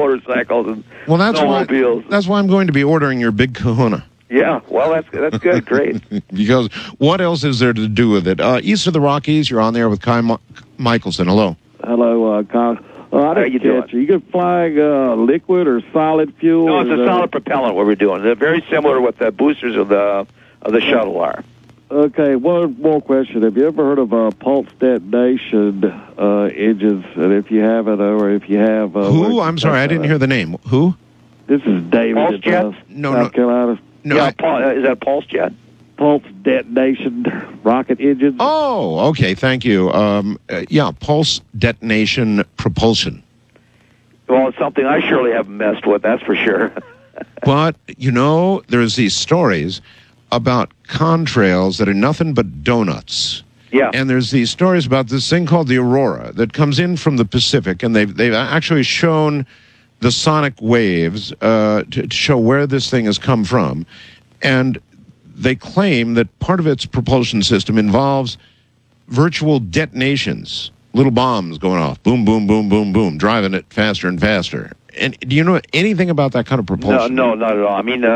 motorcycles and Well, snowmobiles. that's why I'm going to be ordering your big kahuna. Yeah, well, that's good. Great. Because what else is there to do with it? East of the Rockies, you're on there with Kai Michelson. Hello. Hello, Kyle. How you doing? You good flying liquid or solid fuel? No, it's a solid propellant. What we're doing. They're very similar to what the boosters of the shuttle are. Okay, one more question. Have you ever heard of pulse detonation engines? And if you haven't, or if you have... Who? I'm sorry, I didn't hear the name. Who? This is David Pulse at jet? South Carolina. No, Yeah, is that Pulse Jet? Pulse detonation rocket engines. Oh, okay, thank you. Yeah, pulse detonation propulsion. Well, it's something I surely haven't messed with, that's for sure. But, there's these stories about contrails that are nothing but donuts. Yeah. And there's these stories about this thing called the Aurora that comes in from the Pacific, and they've actually shown the sonic waves to show where this thing has come from. And they claim that part of its propulsion system involves virtual detonations, little bombs going off, boom, boom, boom, boom, boom, driving it faster and faster. And do you know anything about that kind of propulsion? No, not at all. I mean,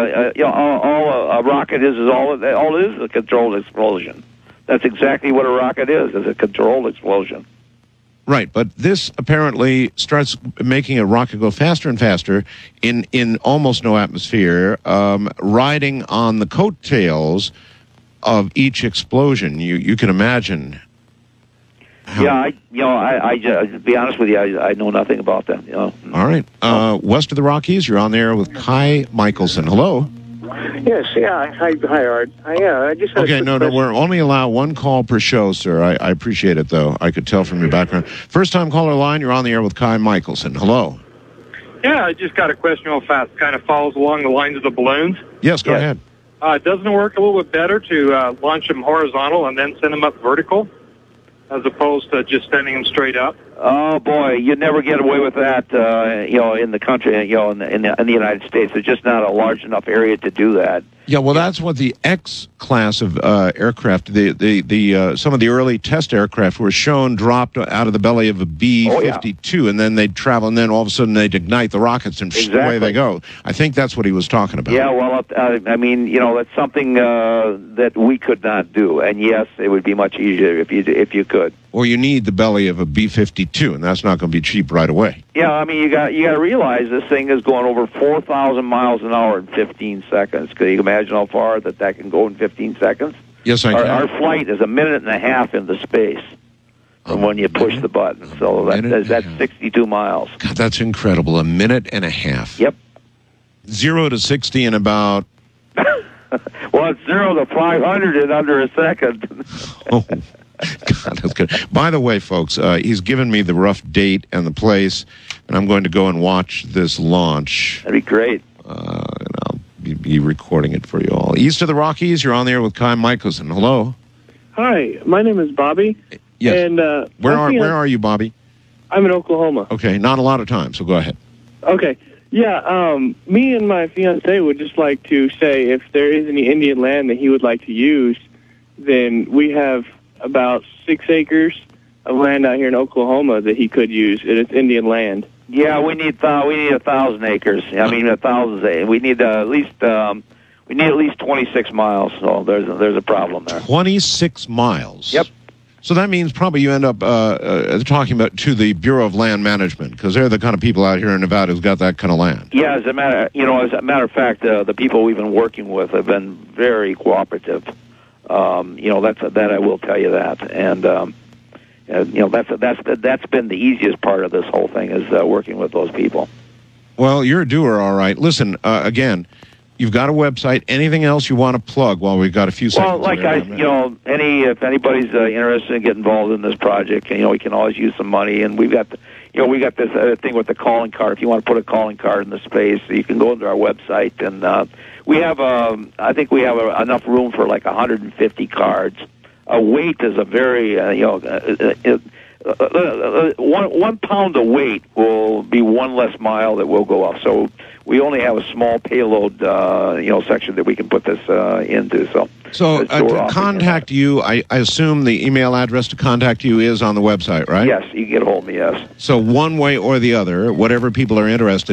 all a rocket is all it is a controlled explosion. That's exactly what a rocket is a controlled explosion. Right, but this apparently starts making a rocket go faster and faster in almost no atmosphere, riding on the coattails of each explosion. You can imagine. Yeah, to be honest with you, I know nothing about that. All right, west of the Rockies, you're on there with Kai Michelson. Hello. Yes, yeah. Hi, Art. I just had Okay, no, we're only allow one call per show, sir. I appreciate it, though. I could tell from your background. First-time caller line, you're on the air with Kai Michelson. Hello. Yeah, I just got a question real fast. Kind of follows along the lines of the balloons. Yes, go ahead. Doesn't it work a little bit better to launch them horizontal and then send them up vertical, as opposed to just sending them straight up? Oh boy, you'd never get away with that, in the country, in the United States. There's just not a large enough area to do that. Yeah, well, that's what the X class of aircraft, some of the early test aircraft were shown dropped out of the belly of a B-52, and then they'd travel, and then all of a sudden they'd ignite the rockets, and away they go. I think that's what he was talking about. Yeah, well, I mean, that's something that we could not do, and yes, it would be much easier if you could. Or you need the belly of a B-52, and that's not going to be cheap right away. Yeah, I mean, you got to realize this thing is going over 4,000 miles an hour in 15 seconds. Can you imagine how far that can go in 15 seconds? Yes, I can. Our flight is a minute and a half into space from when you push the button. So that's 62 miles. God, that's incredible. A minute and a half. Yep. 0 to 60 in about... Well, it's 0 to 500 in under a second. Oh. God, that's good. By the way, folks, he's given me the rough date and the place, and I'm going to go and watch this launch. That'd be great. And I'll be recording it for you all. East of the Rockies, you're on there with Kai Michelson. Hello. Hi, my name is Bobby. Yes. And where are you, Bobby? I'm in Oklahoma. Okay, not a lot of time, so go ahead. Okay. Yeah, me and my fiance would just like to say if there is any Indian land that he would like to use, then we have about 6 acres of land out here in Oklahoma that he could use, and it's Indian land. Yeah, we need 1,000 acres. I mean, 1,000. We need at least 26 miles. So there's a problem there. 26 miles. Yep. So that means probably you end up talking about to the Bureau of Land Management, because they're the kind of people out here in Nevada who's got that kind of land. Yeah, as a matter of fact, the people we've been working with have been very cooperative. That I will tell you that, and that's been the easiest part of this whole thing is working with those people. Well, you're a doer, all right. Listen, again, you've got a website. Anything else you want to plug while we've got a few seconds? Well, if anybody's interested in getting involved in this project, we can always use some money, and we got this thing with the calling card. If you want to put a calling card in the space, you can go into our website, and we have I think we have enough room for like 150 cards. A weight is a very 1 pound of weight will be one less mile that will go off. So we only have a small payload section that we can put this into. So to contact you, I assume the email address to contact you is on the website, right? Yes, you can get a hold of me. Yes. So one way or the other, whatever people are interested